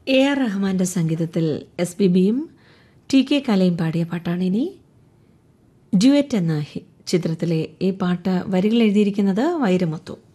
A R റഹ്മാന്റെ സംഗീതത്തിൽ SPBയും TK കലയും പാടിയ പാട്ടാണിനി. ഡ്യുവറ്റ് എന്ന ചിത്രത്തിലെ ഈ പാട്ട് വരികൾ എഴുതിയിരിക്കുന്നത് വൈരമുത്തു.